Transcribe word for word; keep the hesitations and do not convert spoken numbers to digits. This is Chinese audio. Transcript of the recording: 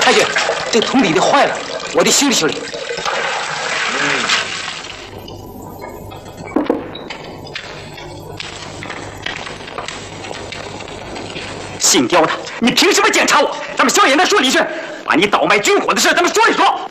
太君，这桶里的坏了，我得修理修理。姓刁的，你凭什么检查我？咱们萧衍那署里去，把你倒卖军火的事，咱们说一说。